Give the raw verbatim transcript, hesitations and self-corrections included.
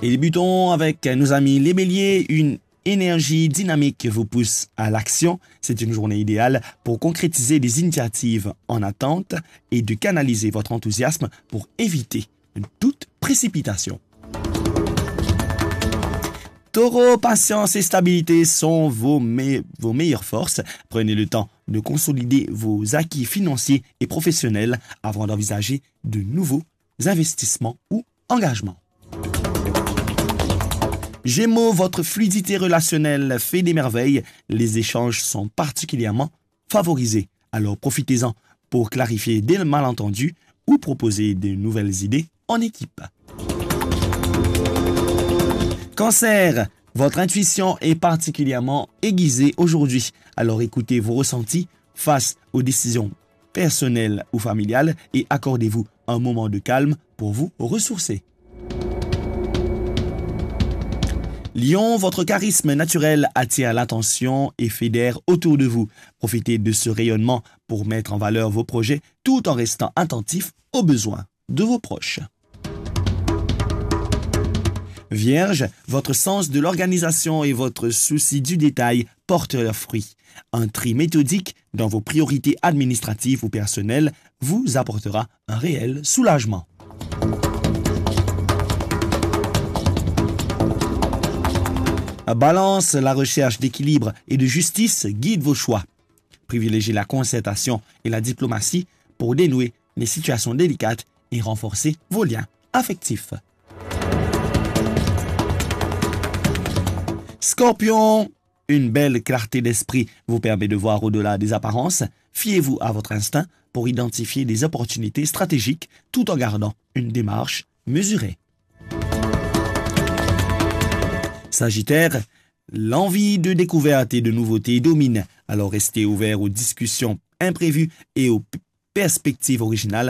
Et débutons avec nos amis les béliers. Une énergie dynamique vous pousse à l'action. C'est une journée idéale pour concrétiser des initiatives en attente et de canaliser votre enthousiasme pour éviter toute précipitation. Taureau, patience et stabilité sont vos, me- vos meilleures forces. Prenez le temps de consolider vos acquis financiers et professionnels avant d'envisager de nouveaux investissements ou engagements. Gémeaux, votre fluidité relationnelle fait des merveilles. Les échanges sont particulièrement favorisés. Alors profitez-en pour clarifier des malentendus ou proposer de nouvelles idées en équipe. Cancer, votre intuition est particulièrement aiguisée aujourd'hui. Alors écoutez vos ressentis face aux décisions personnelles ou familiales et accordez-vous un moment de calme pour vous ressourcer. Lion, votre charisme naturel attire l'attention et fédère autour de vous. Profitez de ce rayonnement pour mettre en valeur vos projets tout en restant attentif aux besoins de vos proches. Vierge, votre sens de l'organisation et votre souci du détail portent leurs fruits. Un tri méthodique dans vos priorités administratives ou personnelles vous apportera un réel soulagement. Balance, la recherche d'équilibre et de justice guide vos choix. Privilégiez la concertation et la diplomatie pour dénouer les situations délicates et renforcer vos liens affectifs. Scorpion, une belle clarté d'esprit vous permet de voir au-delà des apparences. Fiez-vous à votre instinct pour identifier des opportunités stratégiques tout en gardant une démarche mesurée. Sagittaire, l'envie de découverte et de nouveautés domine, alors restez ouvert aux discussions imprévues et aux perspectives originales